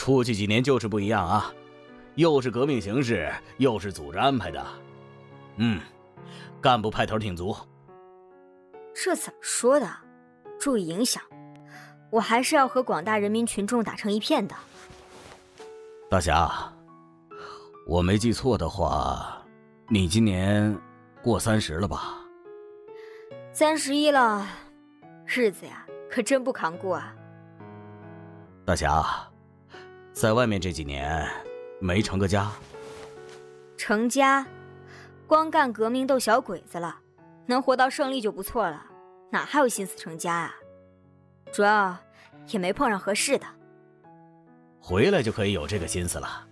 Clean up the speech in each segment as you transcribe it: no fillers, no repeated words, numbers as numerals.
出去几年就是不一样啊，又是革命形势，又是组织安排的。干部派头挺足。 这怎么说的？注意影响，我还是要和广大人民群众打成一片的。 大侠，我没记错的话，你今年过30了吧 ？31了，日子呀，可真不扛过啊。 大侠，在外面这几年没成个家？ 成家？光干革命斗小鬼子了，能活到胜利就不错了，哪还有心思成家啊？主要也没碰上合适的。 回来就可以有这个心思了。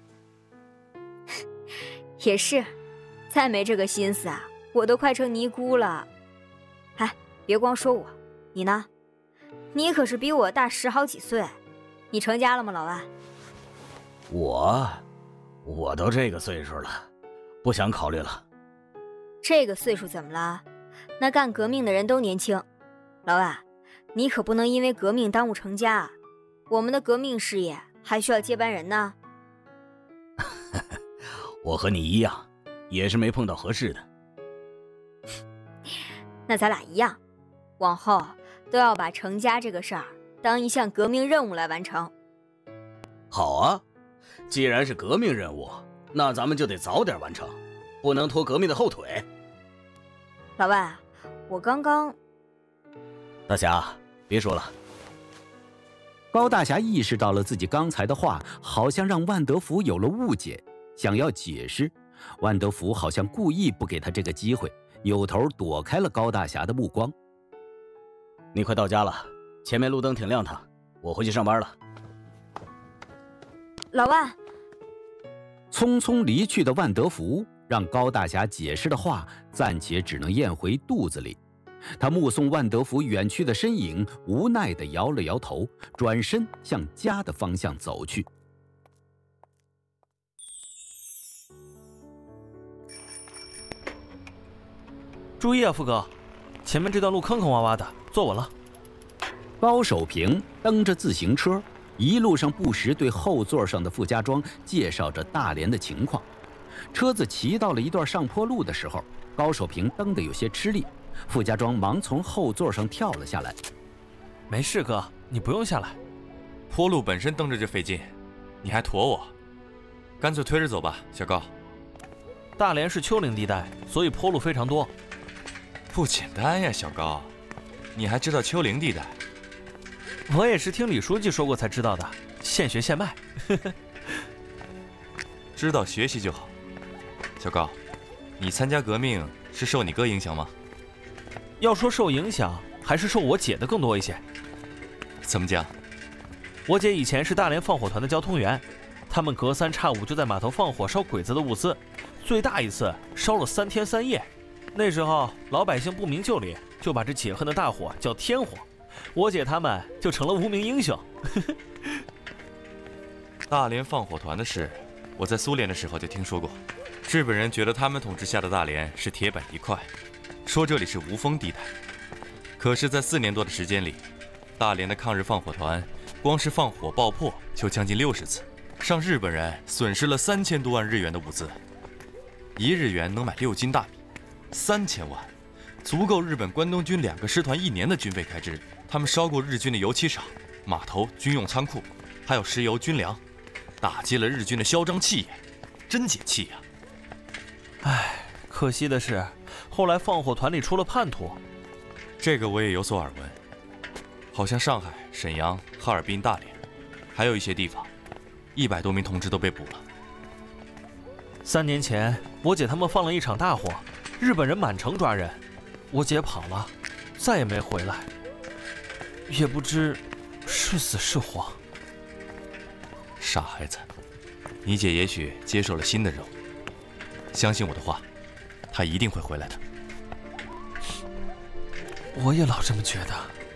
也是，再没这个心思啊，我都快成尼姑了。哎，别光说我，你呢？你可是比我大10好几岁，你成家了吗，老万？ 我都这个岁数了，不想考虑了。 这个岁数怎么了？那干革命的人都年轻。老万，你可不能因为革命耽误成家，我们的革命事业还需要接班人呢。 我和你一样，也是没碰到合适的。 那咱俩一样，往后都要把成家这个事儿当一项革命任务来完成。 好啊，既然是革命任务，那咱们就得早点完成，不能拖革命的后腿。 老万，我刚刚…… 大侠，别说了。 高大侠意识到了自己刚才的话好像让万德福有了误解，想要解释，万德福好像故意不给他这个机会，扭头躲开了高大侠的目光。 你快到家了，前面路灯挺亮堂，我回去上班了。 老万， 匆匆离去的万德福让高大侠解释的话暂且只能咽回肚子里。他目送万德福远去的身影，无奈地摇了摇头，转身向家的方向走去。 注意啊，副哥，前面这段路坑坑洼洼的，坐稳了。 高守平蹬着自行车，一路上不时对后座上的傅家庄介绍着大连的情况。车子骑到了一段上坡路的时候，高守平蹬得有些吃力，傅家庄忙从后座上跳了下来。 没事哥，你不用下来。 坡路本身蹬着就费劲，你还驮我，干脆推着走吧，小高。 大连是丘陵地带，所以坡路非常多。 不简单呀，小高，你还知道丘陵地带？ 我也是听李书记说过才知道的，现学现卖。 知道学习就好。小高，你参加革命是受你哥影响吗？ 要说受影响，还是受我姐的更多一些。 怎么讲？ 我姐以前是大连放火团的交通员，他们隔三差五就在码头放火烧鬼子的物资，最大一次烧了3天3夜。那时候老百姓不明就里，就把这解恨的大火叫天火，我姐他们就成了无名英雄。 大连放火团的事，我在苏联的时候就听说过。日本人觉得他们统治下的大连是铁板一块，说这里是无风地带。可是，在4年多的时间里，大连的抗日放火团光是放火爆破就将近60次，让日本人损失了3000多万日元的物资。1日元能买6斤大米，3000万，足够日本关东军2个师团1年的军费开支。他们烧过日军的油漆厂、码头、军用仓库，还有石油、军粮，打击了日军的嚣张气焰，真解气呀！ 唉，可惜的是，后来放火团里出了叛徒。 这个我也有所耳闻，好像上海、沈阳、哈尔滨、大连，还有一些地方，100多名同志都被捕了。 3年前，我姐他们放了一场大火，日本人满城抓人，我姐跑了，再也没回来，也不知是死是活。 傻孩子，你姐也许接受了新的任务，相信我的话，她一定会回来的。 我也老这么觉得。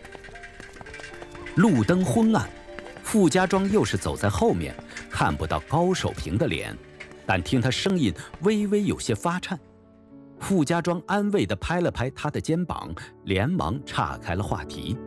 路灯昏暗，傅家庄又是走在后面，看不到高守平的脸，但听他声音微微有些发颤。傅家庄安慰地拍了拍他的肩膀，连忙岔开了话题。